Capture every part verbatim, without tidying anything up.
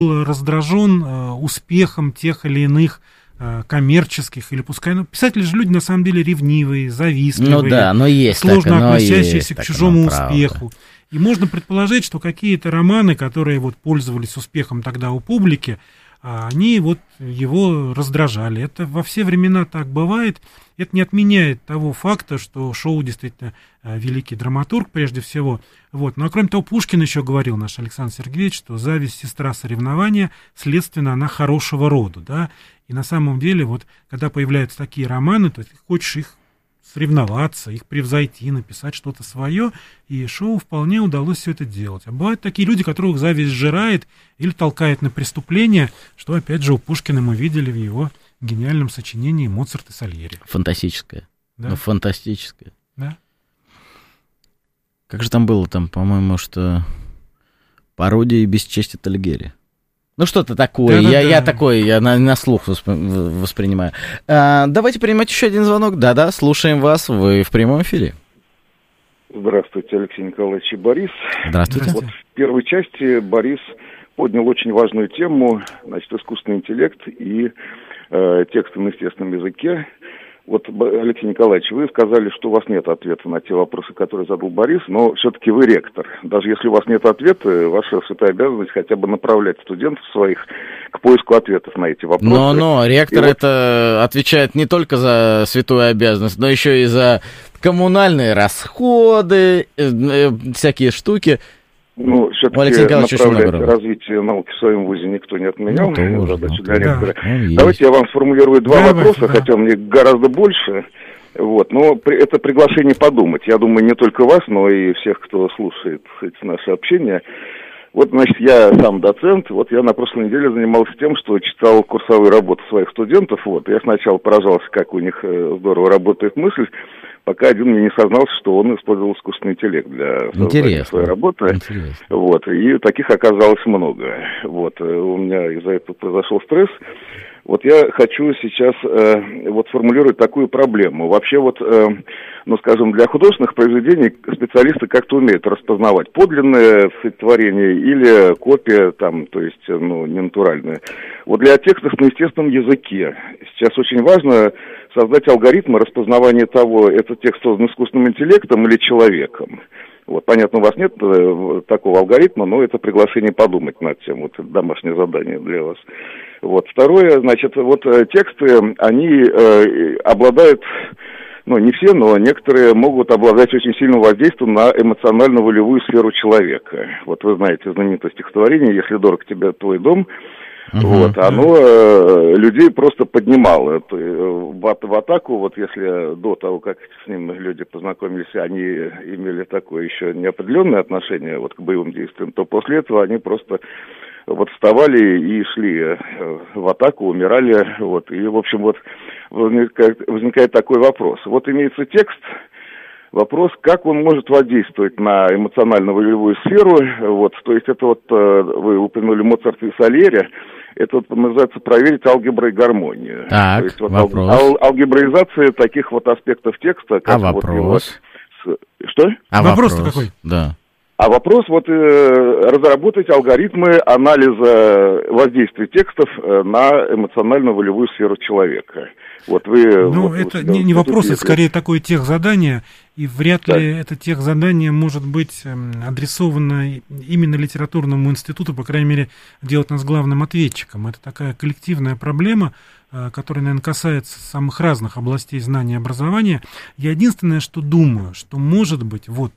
раздражен э, успехом тех или иных э, коммерческих, или пускай... Ну, писатели же люди, на самом деле, ревнивые, завистливые, ну, да, но есть сложно так, относящиеся к чужому правда. успеху. И можно предположить, что какие-то романы, которые вот пользовались успехом тогда у публики, они вот его раздражали. Это во все времена так бывает. Это не отменяет того факта, что Шоу действительно великий драматург прежде всего. Вот. Ну а кроме того, Пушкин еще говорил, наш Александр Сергеевич, что зависть — сестра соревнования, следственно, она хорошего рода. Да? И на самом деле, вот, когда появляются такие романы, то ты хочешь их соревноваться, их превзойти, написать что-то свое, и Шоу вполне удалось все это делать. А бывают такие люди, которых зависть сжирает или толкает на преступление, что, опять же, у Пушкина мы видели в его гениальном сочинении «Моцарт и Сальери». Фантастическое. Да? Ну, фантастическое. Да. Как же там было, там, по-моему, что пародия и бесчестие Тальгери. Ну, что-то такое. Да, я, да, я да. такой, я на, на слух воспри- воспринимаю. А, давайте принимать еще один звонок. Да-да, слушаем вас. Вы в прямом эфире. Здравствуйте, Алексей Николаевич и Борис. Здравствуйте. Вот в первой части Борис поднял очень важную тему, значит, искусственный интеллект и э, тексты на естественном языке. Вот, Алексей Николаевич, вы сказали, что у вас нет ответа на те вопросы, которые задал Борис, но все-таки вы ректор. Даже если у вас нет ответа, ваша святая обязанность хотя бы направлять студентов своих к поиску ответов на эти вопросы. Но, но ректор и это вот... отвечает не только за святую обязанность, но еще и за коммунальные расходы, э, э, всякие штуки. Ну, все-таки направлять развитие науки в своем вузе никто не отменял. Ну, задачу ну, для ректора. Да, Давайте я вам сформулирую два Давай, вопроса, да. хотя мне гораздо больше. Вот, но при, это приглашение подумать. Я думаю, не только вас, но и всех, кто слушает эти наши общения. Вот, значит, я сам доцент. Вот я на прошлой неделе занимался тем, что читал курсовые работы своих студентов. Вот, я сначала поражался, как у них здорово работает мысль, пока один мне не сознался, что он использовал искусственный интеллект для создания своей работы. Интересно. Вот, и таких оказалось много. Вот, у меня из-за этого произошел стресс. Вот я хочу сейчас э, вот формулировать такую проблему. Вообще вот, э, ну, скажем, для художественных произведений специалисты как-то умеют распознавать подлинное творение или копия, там, то есть, ну, не натуральное. Вот для текстов на естественном языке сейчас очень важно создать алгоритмы распознавания того, этот текст создан искусственным интеллектом или человеком. Вот, понятно, у вас нет э, такого алгоритма, но это приглашение подумать над тем, вот это домашнее задание для вас. Вот, второе, значит, вот э, тексты, они э, обладают, ну, не все, но некоторые могут обладать очень сильным воздействием на эмоционально-волевую сферу человека. Вот вы знаете знаменитое стихотворение «Если дорог тебе твой дом», Uh-huh. Вот, оно э, людей просто поднимало это, в, в атаку. Вот если до того, как с ним люди познакомились, они имели такое еще неопределенное отношение вот к боевым действиям, то после этого они просто вот вставали и шли в атаку, умирали. Вот, и, в общем, вот возникает, возникает такой вопрос. Вот имеется текст. Вопрос, как он может воздействовать на эмоционально-волевую сферу, вот, то есть это вот, вы упомянули Моцарта и Сальери, это вот называется проверить алгебру и гармонию. Так, то есть, вот, вопрос. Ал- алгебраизация таких вот аспектов текста. Как а вот вопрос? Его... Что? А вопрос-то вопрос какой? Да. А вопрос вот э, разработать алгоритмы анализа воздействия текстов э, на эмоционально-волевую сферу человека. Вот вы... Ну, вот, это вот, не, не вопрос, это если... скорее такое техзадание, и вряд так. ли это техзадание может быть адресовано именно литературному институту, по крайней мере, делать нас главным ответчиком. Это такая коллективная проблема, которая, наверное, касается самых разных областей знания и образования. Я единственное, что думаю, что, может быть, вот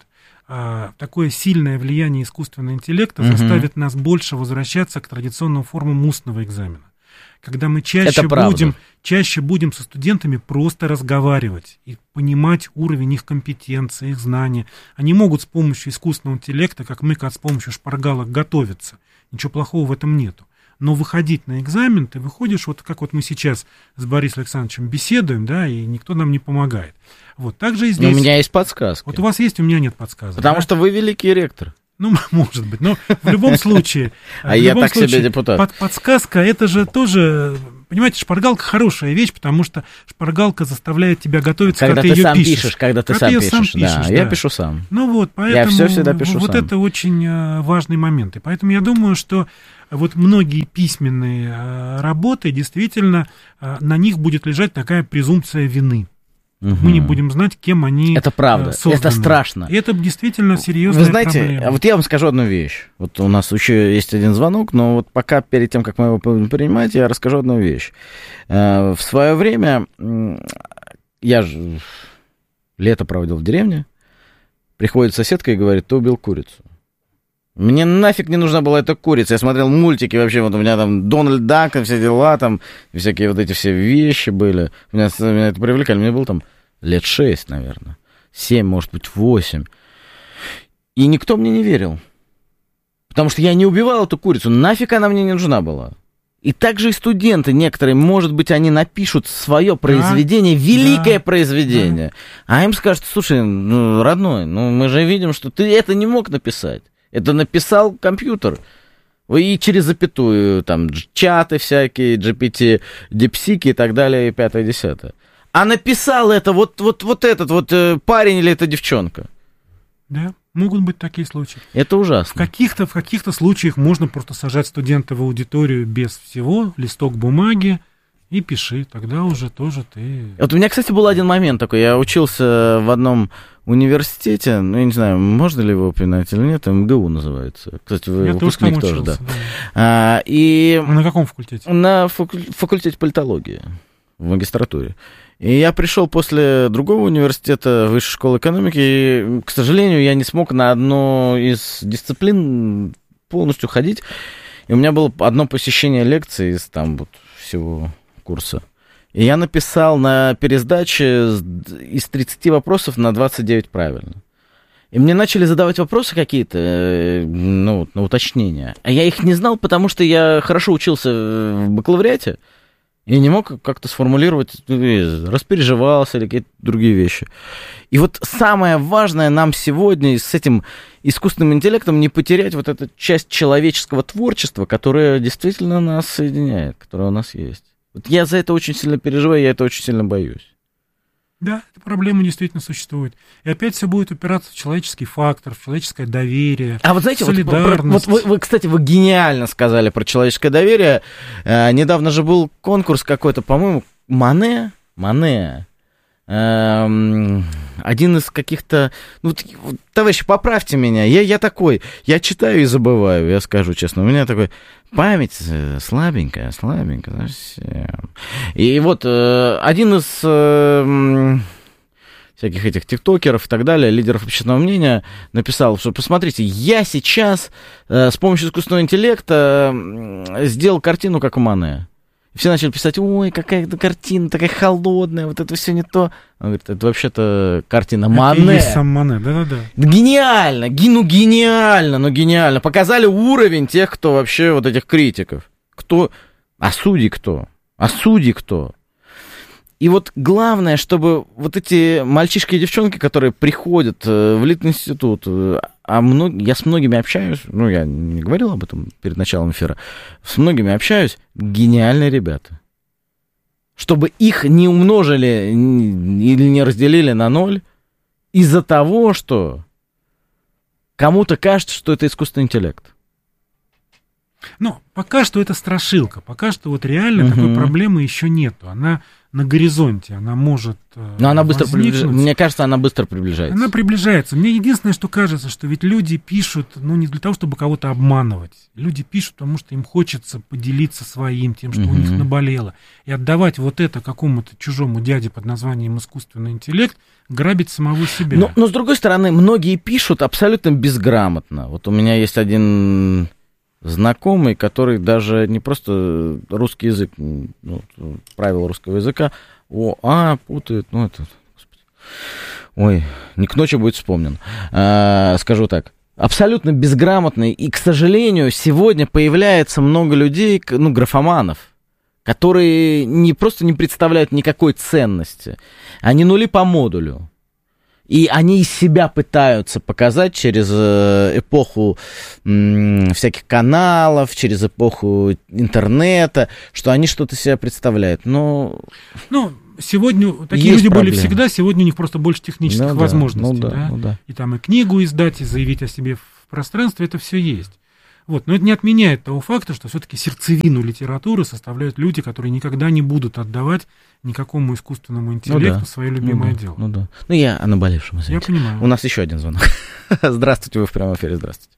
такое сильное влияние искусственного интеллекта угу. заставит нас больше возвращаться к традиционным формам устного экзамена. Когда мы чаще будем, чаще будем со студентами просто разговаривать и понимать уровень их компетенции, их знаний. Они могут с помощью искусственного интеллекта, как мы, как с помощью шпаргалок, готовиться. Ничего плохого в этом нету. Но выходить на экзамен, ты выходишь, вот как вот мы сейчас с Борисом Александровичем беседуем, да, и никто нам не помогает. Вот так же и здесь. Но у меня есть подсказки. Вот у вас есть, у меня нет подсказок. Потому да? что вы великий ректор. Ну, может быть, но в любом случае... А я так себе депутат. Подсказка, это же тоже, Понимаете, шпаргалка хорошая вещь, потому что шпаргалка заставляет тебя готовиться, когда, когда ты, ты ее сам пишешь. пишешь. Когда ты когда сам ты пишешь, сам да. пишешь, Я да. пишу сам. Ну вот, поэтому я все всегда пишу вот сам. это очень важный момент. И поэтому я думаю, что вот многие письменные работы, действительно, на них будет лежать такая презумпция вины. Угу. Мы не будем знать, кем они Это правда, созданы. это страшно. И это действительно серьезная проблема. Вы знаете, проблема. Вот я вам скажу одну вещь. Вот у нас еще есть один звонок, но вот пока перед тем, как мы его будем принимать, я расскажу одну вещь. В свое время я же лето проводил в деревне, приходит соседка и говорит: ты убил курицу. Мне нафиг не нужна была эта курица. Я смотрел мультики вообще, вот у меня там Дональд Дак, все дела там, всякие вот эти все вещи были. Меня, меня это привлекали. Мне было там лет шесть, наверное. Семь, может быть, восемь. И никто мне не верил. Потому что я не убивал эту курицу. Нафиг она мне не нужна была. И также и студенты некоторые, может быть, они напишут свое произведение, да, великое да, произведение. Да. А им скажут: слушай, ну, родной, ну мы же видим, что ты это не мог написать. Это написал компьютер. И через запятую, там, чаты всякие, джи пи ти, дипсики и так далее, и пятое, десятое. А написал это вот, вот, вот этот вот парень или эта девчонка. Да, могут быть такие случаи. Это ужасно. В каких-то, в каких-то случаях можно просто сажать студента в аудиторию без всего, листок бумаги, и пиши, тогда уже тоже ты... Вот у меня, кстати, был один момент такой. Я учился в одном университете, ну, я не знаю, можно ли его упоминать или нет, эм гэ у называется. Кстати, вы выпускник тоже, да. да. А, и... На каком факультете? На факультете политологии, в магистратуре. И я пришел после другого университета, высшей школы экономики, и, к сожалению, я не смог на одну из дисциплин полностью ходить. И у меня было одно посещение лекции из там вот всего курса. И я написал на пересдаче из тридцати вопросов на двадцать девять правильно. И мне начали задавать вопросы какие-то, ну, на уточнение. А я их не знал, потому что я хорошо учился в бакалавриате и не мог как-то сформулировать, распереживался или какие-то другие вещи. И вот самое важное нам сегодня с этим искусственным интеллектом не потерять вот эту часть человеческого творчества, которая действительно нас соединяет, которая у нас есть. Вот я за это очень сильно переживаю, я это очень сильно боюсь. Да, эта проблема действительно существует. И опять все будет упираться в человеческий фактор, в человеческое доверие, а вот знаете, солидарность. Вот, вот вы, вы, кстати, вы гениально сказали про человеческое доверие. Э, недавно же был конкурс какой-то, по-моему, Мане, Мане. Эм, один из каких-то... Ну, товарищи, поправьте меня. Я, я такой, я читаю и забываю, я скажу честно. У меня такой... Память слабенькая, слабенькая совсем. И вот э, один из э, всяких этих тиктокеров и так далее, лидеров общественного мнения, написал, что посмотрите, я сейчас э, с помощью искусственного интеллекта э, сделал картину, как у Мане. И все начали писать: ой, какая-то картина такая холодная, вот это все не то. Он говорит: это вообще-то картина Мане. Это и есть сам Мане, да-да-да. Гениально, ну гениально, ну гениально. Показали уровень тех, кто вообще вот этих критиков. Кто, а судьи кто? А судьи кто? И вот главное, чтобы вот эти мальчишки и девчонки, которые приходят в Литинститут, а мног... я с многими общаюсь, ну, я не говорил об этом перед началом эфира, с многими общаюсь, гениальные ребята. Чтобы их не умножили или не разделили на ноль из-за того, что кому-то кажется, что это искусственный интеллект. Ну, пока что это страшилка, пока что вот реально угу. такой проблемы еще нету. Она на горизонте, она может Но она быстро приближается. Мне кажется, она быстро приближается. Она приближается. Мне единственное, что кажется, что ведь люди пишут, ну, не для того, чтобы кого-то обманывать. Люди пишут, потому что им хочется поделиться своим, тем, что угу. у них наболело. И отдавать вот это какому-то чужому дяде под названием искусственный интеллект, грабить самого себя. Но, но с другой стороны, многие пишут абсолютно безграмотно. Вот у меня есть один... знакомый, который даже не просто русский язык, ну, правила русского языка, о, а, путает, ну, это, господи, ой, не к ночи будет вспомнен, а, скажу так, абсолютно безграмотный, и, к сожалению, сегодня появляется много людей, ну, графоманов, которые не просто не представляют никакой ценности, они нули по модулю. И они из себя пытаются показать через эпоху м, всяких каналов, через эпоху интернета, что они что-то себя представляют. Но... Ну, сегодня такие есть люди проблемы. были всегда, сегодня у них просто больше технических ну, возможностей. Да, ну, да, да? Ну, да. И там и книгу издать, и заявить о себе в пространстве, это все есть. Вот. Но это не отменяет того факта, что все-таки сердцевину литературы составляют люди, которые никогда не будут отдавать никакому искусственному интеллекту ну, да. свое любимое ну, да. дело. Ну, да. ну, я о наболевшем, извините. Я понимаю. У нас еще один звонок. Здравствуйте, вы в прямом эфире, здравствуйте.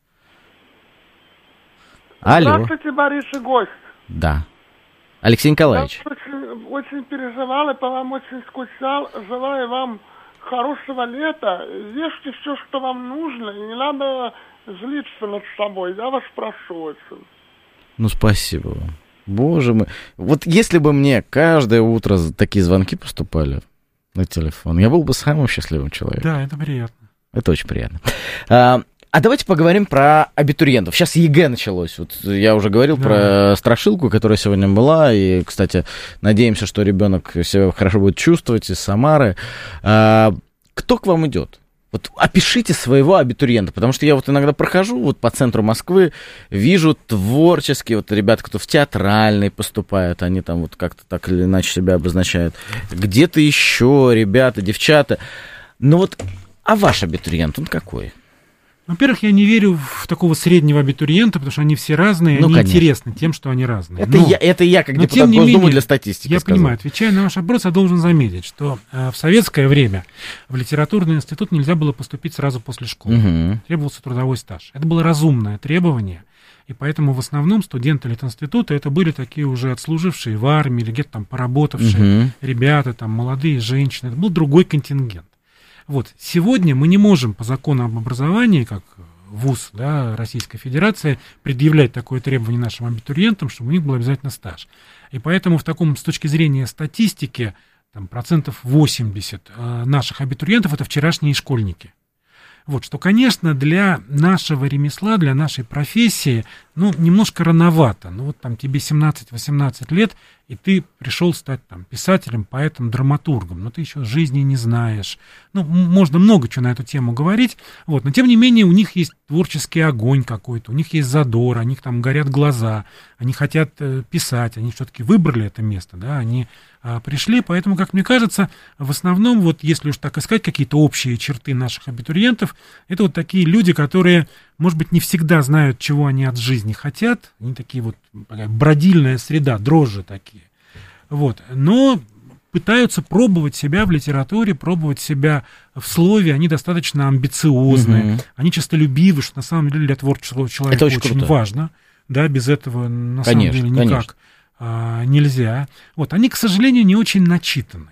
Алло. Здравствуйте, Борис и гость. Да. Алексей Николаевич. Я очень, очень переживал и по вам очень скучал. Желаю вам хорошего лета. Ешьте все, что вам нужно, и не надо злиться над собой. Я вас прошу очень. Ну, спасибо вам. Боже мой. Вот если бы мне каждое утро такие звонки поступали на телефон, я был бы самым счастливым человеком. Да, это приятно. Это очень приятно. А, а давайте поговорим про абитуриентов. Сейчас ЕГЭ началось. Вот я уже говорил да. про страшилку, которая сегодня была. И, кстати, надеемся, что ребенок себя хорошо будет чувствовать из Самары. А, кто к вам идет? Вот опишите своего абитуриента, потому что я вот иногда прохожу вот по центру Москвы, вижу творческие вот ребята, кто в театральный поступают, они там вот как-то так или иначе себя обозначают. Где-то еще ребята, девчата. Ну вот, а ваш абитуриент, он какой? Во-первых, я не верю в такого среднего абитуриента, потому что они все разные, ну, они конечно. интересны тем, что они разные. Это, но, я, это я, как но, депутат Госдумы менее, для статистики я сказал. понимаю, отвечая на ваш вопрос, я должен заметить, что э, в советское время в литературный институт нельзя было поступить сразу после школы. Угу. Требовался трудовой стаж. Это было разумное требование, и поэтому в основном студенты Литинститута это были такие уже отслужившие в армии или где-то там поработавшие угу. ребята, там молодые женщины. Это был другой контингент. Вот. Сегодня мы не можем по закону об образовании, как вуз да, Российской Федерации, предъявлять такое требование нашим абитуриентам, чтобы у них был обязательно стаж. И поэтому в таком, с точки зрения статистики, там, процентов восемьдесят э, наших абитуриентов это вчерашние школьники. Вот, что, конечно, для нашего ремесла, для нашей профессии, ну, немножко рановато. Ну, вот там тебе семнадцать-восемнадцать лет, и ты пришел стать там писателем, поэтом, драматургом. Но ты еще жизни не знаешь. Ну, можно много чего на эту тему говорить. Вот, но, тем не менее, у них есть творческий огонь какой-то, у них есть задор, у них там горят глаза, они хотят э, писать, они все-таки выбрали это место, да, они э, пришли. Поэтому, как мне кажется, в основном, вот если уж так искать какие-то общие черты наших абитуриентов, это вот такие люди, которые, может быть, не всегда знают, чего они от жизни хотят. Они такие вот, бродильная среда, дрожжи такие. Вот. Но пытаются пробовать себя в литературе, пробовать себя в слове. Они достаточно амбициозные, угу. они честолюбивы, что на самом деле для творческого человека это очень, очень важно. Да, без этого на конечно, самом деле никак а, нельзя. Вот. Они, к сожалению, не очень начитаны.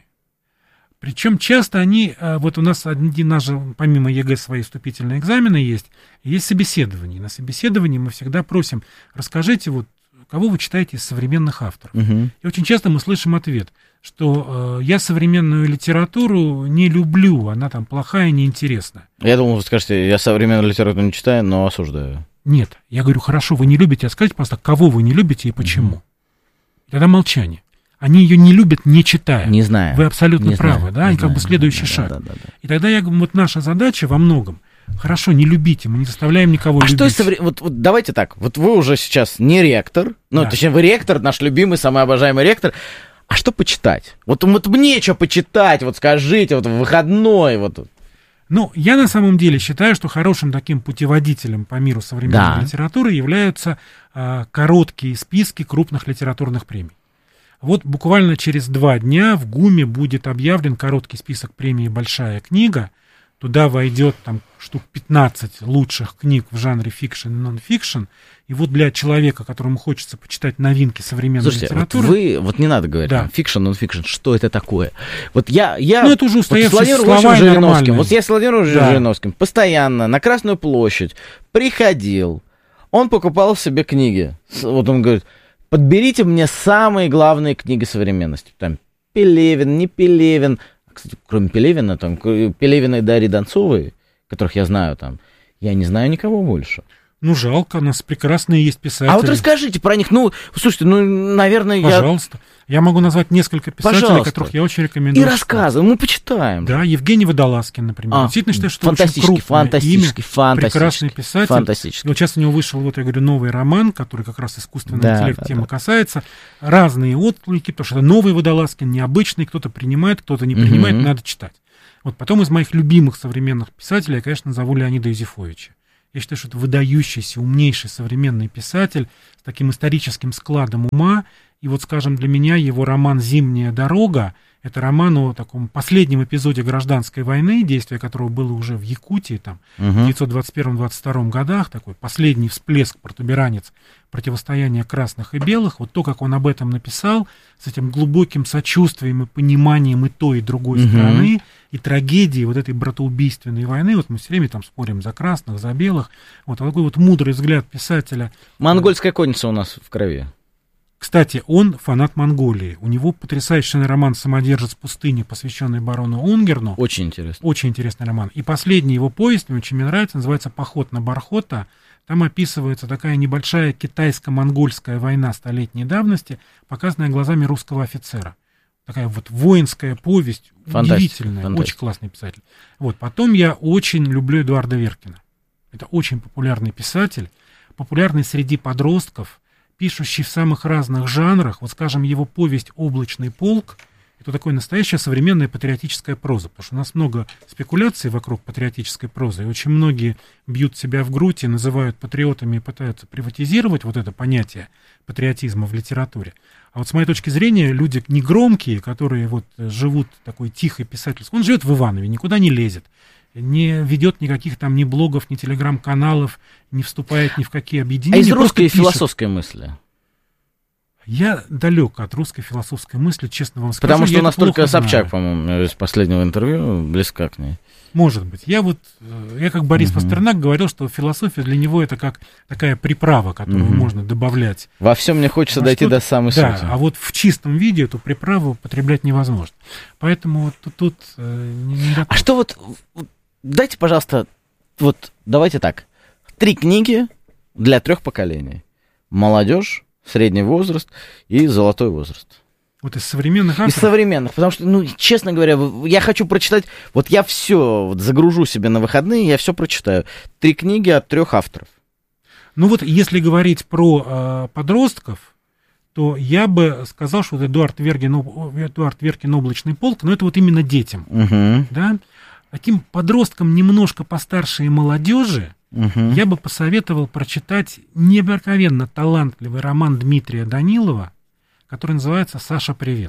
Причем часто они, вот у нас один наш, помимо ЕГЭ, свои вступительные экзамены есть, есть собеседование. На собеседовании мы всегда просим, расскажите, вот, кого вы читаете из современных авторов. Угу. И очень часто мы слышим ответ, что э, я современную литературу не люблю, она там плохая, неинтересная. Я думал, вы скажете, я современную литературу не читаю, но осуждаю. Нет, я говорю, хорошо, вы не любите, а скажите, просто, кого вы не любите и почему. Угу. Тогда молчание. Они ее не любят, не читая. Не знаю. Вы абсолютно не правы, знаю, да, и как знаю, бы следующий да, шаг. Да, да, да. И тогда я говорю, вот наша задача во многом, хорошо, не любите, мы не заставляем никого а любить. А что совре... вот, вот давайте так, вот вы уже сейчас не ректор, ну, да. точнее, вы ректор, наш любимый, самый обожаемый ректор. А что почитать? Вот, вот мне что почитать, вот скажите, вот в выходной, вот. Ну, я на самом деле считаю, что хорошим таким путеводителем по миру современной да. литературы являются а, короткие списки крупных литературных премий. Вот буквально через два дня в ГУМе будет объявлен короткий список премии «Большая книга». Туда войдет там штук пятнадцать лучших книг в жанре фикшн и нон-фикшн. И вот для человека, которому хочется почитать новинки современной Слушайте, литературы... Вот вы, вот не надо говорить, да. фикшн, нон-фикшн, что это такое? Вот я... я ну, это уже устоявшиеся вот слова и нормальные. Вот я с Владимиром да. Жириновским постоянно на Красную площадь приходил, он покупал себе книги. Вот он говорит... Подберите мне самые главные книги современности. Там Пелевин, не Пелевин. Кстати, кроме Пелевина, там Пелевина и Дарьи Донцовой, которых я знаю там, я не знаю никого больше. Ну, жалко, у нас прекрасные есть писатели. А вот расскажите про них. Ну, слушайте, ну, наверное, Пожалуйста. я... Пожалуйста. Я могу назвать несколько писателей, Пожалуйста. которых я очень рекомендую. И рассказываем, мы почитаем. Да, Евгений Водолазкин, например. А, действительно считаю, что фантастически, очень крупное фантастически, имя, фантастически, прекрасный писатель. Фантастически. И вот сейчас у него вышел, вот я говорю, новый роман, который как раз искусственный да, интеллект да, темы да. касается. Разные отклики, потому что это новый Водолазкин, необычный, кто-то принимает, кто-то не принимает, Угу. надо читать. Вот потом из моих любимых современных писателей я, конечно, назову Леонида Юзефовича. Я считаю, что это выдающийся, умнейший современный писатель с таким историческим складом ума. И вот, скажем, для меня его роман «Зимняя дорога» — это роман о таком последнем эпизоде гражданской войны, действие которого было уже в Якутии, там, Угу. в девятьсот двадцать первом — двадцать втором годах, такой последний всплеск, протуберанец, противостояния красных и белых. Вот то, как он об этом написал, с этим глубоким сочувствием и пониманием и той, и другой Угу. стороны, и трагедии вот этой братоубийственной войны. Вот мы все время там спорим за красных, за белых. Вот такой вот мудрый взгляд писателя. Монгольская конница у нас в крови. Кстати, он фанат Монголии. У него потрясающий роман «Самодержец пустыни», посвященный барону Унгерну. Очень интересно. Очень интересный роман. И последний его повесть, мне очень нравится, называется «Поход на Бархота». Там описывается такая небольшая китайско-монгольская война столетней давности, показанная глазами русского офицера. Такая вот воинская повесть, Фантастика, удивительная, фантастика. очень классный писатель. Вот. Потом я очень люблю Эдуарда Веркина. Это очень популярный писатель, популярный среди подростков, пишущий в самых разных жанрах. Вот, скажем, его повесть «Облачный полк» — это такая настоящая современная патриотическая проза, потому что у нас много спекуляций вокруг патриотической прозы, и очень многие бьют себя в грудь и называют патриотами и пытаются приватизировать вот это понятие патриотизма в литературе. А вот с моей точки зрения, люди негромкие, которые вот живут такой тихой писательской... Он живет в Иванове, никуда не лезет, не ведет никаких там ни блогов, ни телеграм-каналов, не вступает ни в какие объединения. А из русской пишет. философской мысли? Я далек от русской философской мысли, честно вам скажу. Потому что я у нас это только плохо Собчак, знаю. по-моему, из последнего интервью близка к ней. Может быть. Я вот, я как Борис Мгм. Пастернак говорил, что философия для него это как такая приправа, которую Мгм. можно добавлять. Во всем мне хочется во дойти что-то. до самой Да, сути. а вот в чистом виде эту приправу употреблять невозможно. Поэтому вот тут, тут э, не, не А что вот, вот, дайте, пожалуйста, вот давайте так. Три книги для трех поколений. Молодежь, средний возраст и золотой возраст. Вот из современных авторов... Из современных, потому что, ну, честно говоря, я хочу прочитать, вот я все вот загружу себе на выходные, я все прочитаю. Три книги от трех авторов. Ну вот если говорить про э, подростков, то я бы сказал, что вот Эдуард Веркин, Эдуард Веркин «Облачный полк», но это вот именно детям, Угу, да. Таким подросткам немножко постарше и молодежи угу. я бы посоветовал прочитать необыкновенно талантливый роман Дмитрия Данилова, который называется «Саша, привет».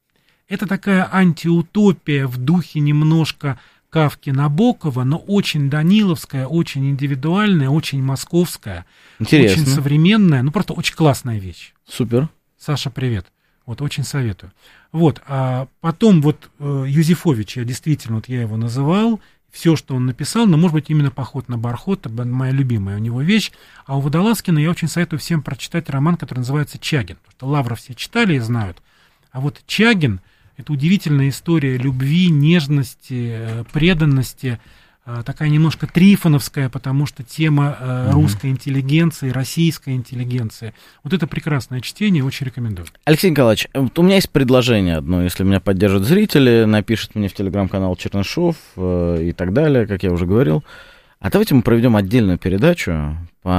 Это такая антиутопия в духе немножко Кафки Набокова, но очень даниловская, очень индивидуальная, очень московская, Интересно. очень современная, ну просто очень классная вещь. Супер. Саша, привет. Вот, очень советую. Вот, а потом вот э, Юзефович, я действительно, вот я его называл, все, что он написал, но, может быть, именно «Поход на Бархот», это моя любимая у него вещь. А у Водолазкина я очень советую всем прочитать роман, который называется «Чагин». Потому что Лавра все читали и знают. А вот Чагин — это удивительная история любви, нежности, преданности, такая немножко трифоновская, потому что тема э, русской интеллигенции, российской интеллигенции. Вот это прекрасное чтение, очень рекомендую. Алексей Николаевич, вот у меня есть предложение одно, если меня поддержат зрители, напишут мне в телеграм-канал Чернышов э, и так далее, как я уже говорил. А давайте мы проведем отдельную передачу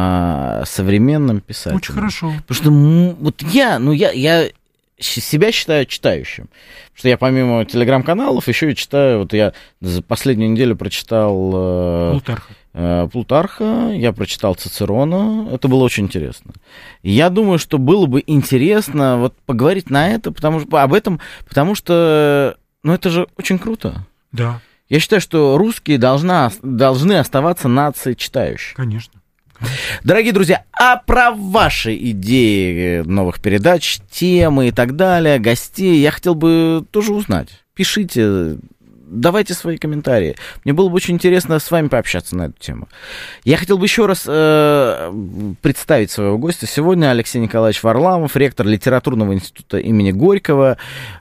по современным писателям. Очень хорошо. Потому что м, вот я, ну я, я себя считаю читающим. Потому что я помимо телеграм-каналов еще и читаю, вот я за последнюю неделю прочитал э, Плутарха. э, Плутарха, я прочитал Цицерона, это было очень интересно. И я думаю, что было бы интересно вот поговорить на это, потому что, об этом, потому что, ну это же очень круто. Да. Я считаю, что русские должна, должны оставаться нацией читающей. Конечно. Дорогие друзья, а про ваши идеи новых передач, темы и так далее, гостей, я хотел бы тоже узнать. Пишите, давайте свои комментарии. Мне было бы очень интересно с вами пообщаться на эту тему. Я хотел бы еще раз э, представить своего гостя. Сегодня Алексей Николаевич Варламов, ректор Литературного института имени Горького.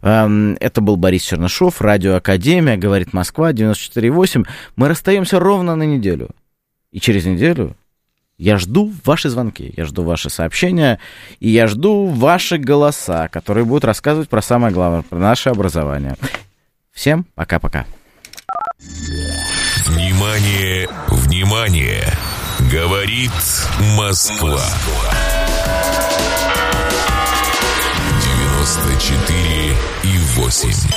Э, это был Борис Чернышов, Радио Академия, говорит Москва, девяносто четыре и восемь. Мы расстаемся ровно на неделю. И через неделю Я жду ваши звонки, я жду ваши сообщения, и я жду ваши голоса, которые будут рассказывать про самое главное, про наше образование. Всем пока-пока. Внимание, внимание! Говорит Москва. девяносто четыре и восемь.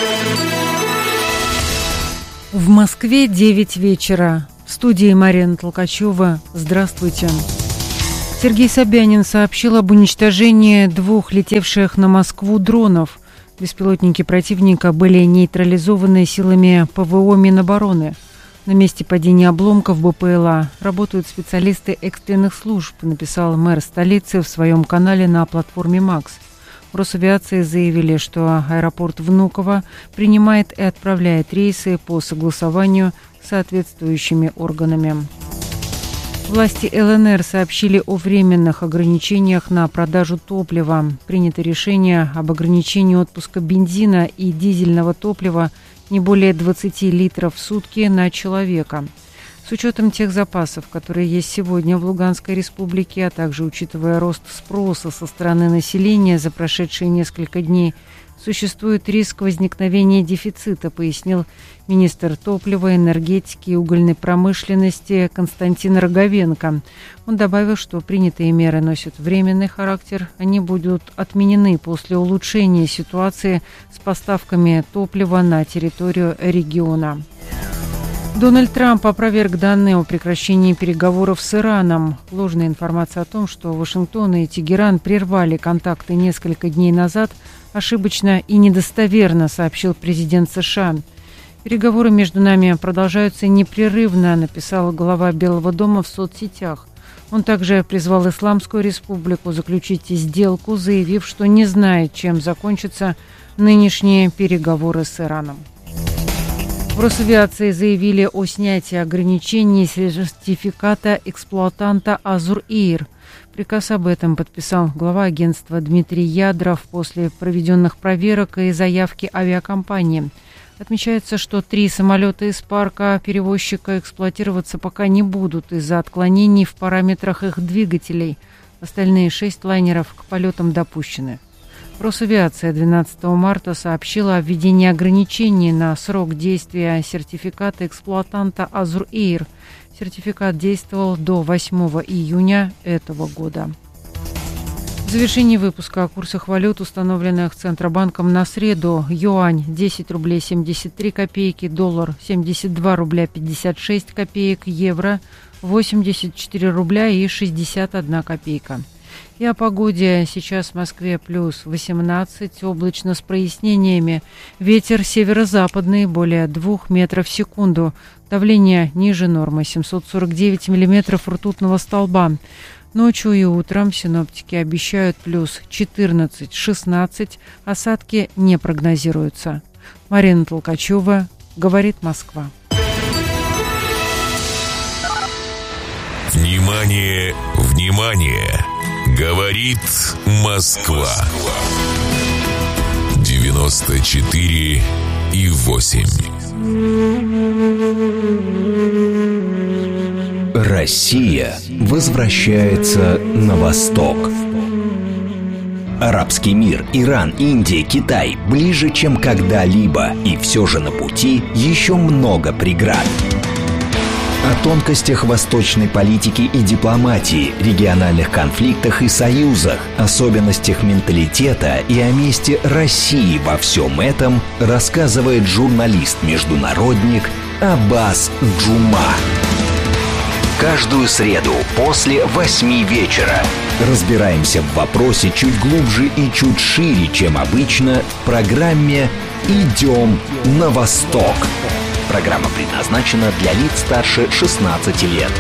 В Москве девять вечера. В студии Марина Толкачева. Здравствуйте. Сергей Собянин сообщил об уничтожении двух летевших на Москву дронов. Беспилотники противника были нейтрализованы силами ПВО Минобороны. На месте падения обломков БПЛА работают специалисты экстренных служб, написал мэр столицы в своем канале на платформе «Макс». В Росавиации заявили, что аэропорт Внуково принимает и отправляет рейсы по согласованию с соответствующими органами. Власти ЛНР сообщили о временных ограничениях на продажу топлива. Принято решение об ограничении отпуска бензина и дизельного топлива не более двадцати литров в сутки на человека. С учетом тех запасов, которые есть сегодня в Луганской республике, а также учитывая рост спроса со стороны населения за прошедшие несколько дней, существует риск возникновения дефицита, пояснил министр топлива, энергетики и угольной промышленности Константин Роговенко. Он добавил, что принятые меры носят временный характер, они будут отменены после улучшения ситуации с поставками топлива на территорию региона. Дональд Трамп опроверг данные о прекращении переговоров с Ираном. Ложная информация о том, что Вашингтон и Тегеран прервали контакты несколько дней назад, ошибочно и недостоверно, сообщил президент США. «Переговоры между нами продолжаются непрерывно», написал глава Белого дома в соцсетях. Он также призвал Исламскую республику заключить сделку, заявив, что не знает, чем закончатся нынешние переговоры с Ираном. В Росавиации заявили о снятии ограничений сертификата эксплуатанта «Азур-Эйр». Приказ об этом подписал глава агентства Дмитрий Ядров после проведенных проверок и заявки авиакомпании. Отмечается, что три самолета из парка перевозчика эксплуатироваться пока не будут из-за отклонений в параметрах их двигателей. Остальные шесть лайнеров к полетам допущены. Росавиация двенадцатого марта сообщила о введении ограничений на срок действия сертификата эксплуатанта «Азур-Эйр». Сертификат действовал до восьмого июня этого года. В завершении выпуска о курсах валют, установленных Центробанком на среду. Юань – десять рублей семьдесят три копейки, доллар – семьдесят два рубля пятьдесят шесть копеек, евро – восемьдесят четыре рубля и шестьдесят одна копейка. И о погоде. Сейчас в Москве плюс восемнадцать, облачно с прояснениями. Ветер северо-западный, более двух метров в секунду. Давление ниже нормы, семьсот сорок девять миллиметров ртутного столба. Ночью и утром синоптики обещают плюс четырнадцать-шестнадцать, осадки не прогнозируются. Марина Толкачева, говорит Москва. Внимание, внимание! Говорит Москва. девяносто четыре и восемь. Россия возвращается на восток. Арабский мир, Иран, Индия, Китай ближе, чем когда-либо. И все же на пути еще много преград. О тонкостях восточной политики и дипломатии, региональных конфликтах и союзах, особенностях менталитета и о месте России во всем этом рассказывает журналист-международник Аббас Джума. Каждую среду после восьми вечера разбираемся в вопросе чуть глубже и чуть шире, чем обычно, в программе «Идем на восток». Программа предназначена для лиц старше шестнадцати лет.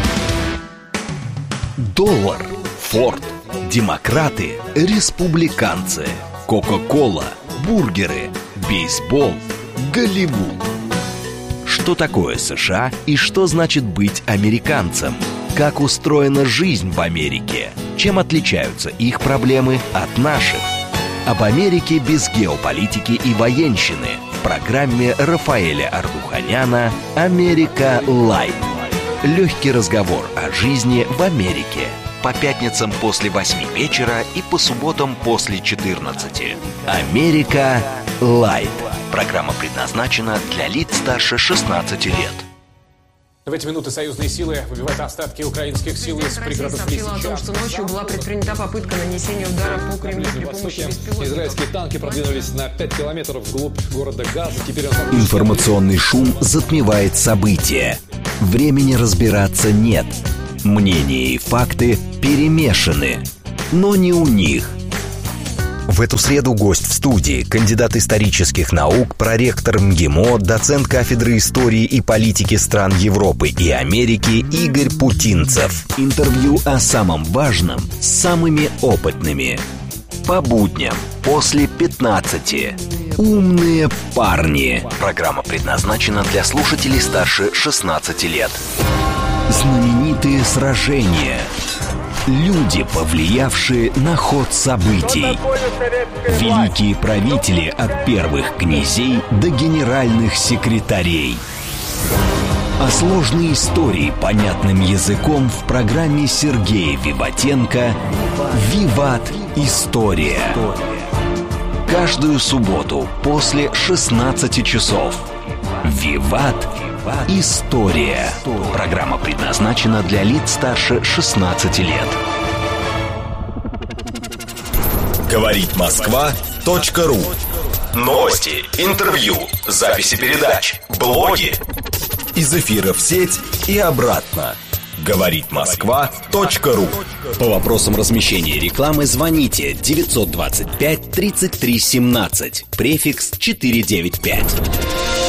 Доллар, Форд, демократы, республиканцы, Кока-кола, бургеры, бейсбол, Голливуд. Что такое США и что значит быть американцем? Как устроена жизнь в Америке? Чем отличаются их проблемы от наших? Об Америке без геополитики и военщины в программе Рафаэля Ардуханяна «Америка Лайв». легкий разговор о жизни в Америке. По пятницам после восьми вечера и по субботам после четырнадцати. «Америка Лайт». Программа предназначена для лиц старше шестнадцати лет. В эти минуты союзные силы выбивают остатки украинских сил из пригородов Лисичанска. Сообщила о том, что ночью была предпринята попытка нанесения удара по Кремлю при помощи беспилотников. Израильские танки продвинулись на пять километров вглубь города Газа. Теперь он... Информационный шум затмевает события. Времени разбираться нет. Мнения и факты перемешаны, но не у них. В эту среду гость в студии, кандидат исторических наук, проректор МГИМО, доцент кафедры истории и политики стран Европы и Америки Игорь Путинцев. Интервью о самом важном с самыми опытными. По будням после пятнадцати. «Умные парни». Программа предназначена для слушателей старше шестнадцати лет. Знаменитые сражения. Люди, повлиявшие на ход событий. Великие правители от первых князей до генеральных секретарей. А сложные истории понятным языком в программе Сергея Виватенко «Виват. История». Каждую субботу после шестнадцати часов. «Виват. История». Программа предназначена для лиц старше шестнадцати лет. Говорит Москва точка ру. Новости, интервью, записи передач, блоги. Из эфира в сеть и обратно. Говорит Москва точка ру. По вопросам размещения рекламы звоните девятьсот двадцать пять тридцать три семнадцать, префикс четыреста девяносто пять.